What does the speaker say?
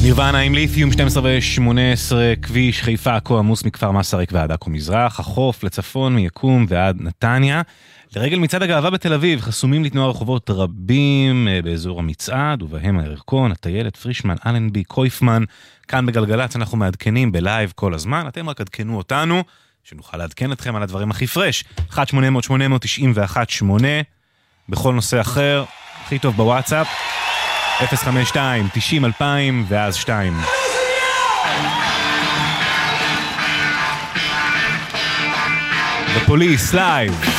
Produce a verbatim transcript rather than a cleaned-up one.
נירוונה עם ליתיום, שתים עשרה ושמונה עשרה, כביש חיפה עכו עמוס מכפר מסריק ועד עכו מזרח, החוף לצפון מיקום ועד נתניה. לרגל מצעד הגאווה בתל אביב חסומים לתנועה רחובות רבים באזור המצעד, ובהם הירקון, הטיילת, פרישמן, אלנבי, קויפמן. כאן בגלגלץ אנחנו מעדכנים בלייב כל הזמן, אתם רק עדכנו אותנו, שנוכל לעדכן אתכם על הדברים הכי פרש. אחת שמונה אפס אפס שמונה אפס תשע אחת שמונה, בכל נושא אחר, הכי טוב בוואטסאפ, אפס חמש שתיים תשעים אלפיים ואז שתיים. The Police Live.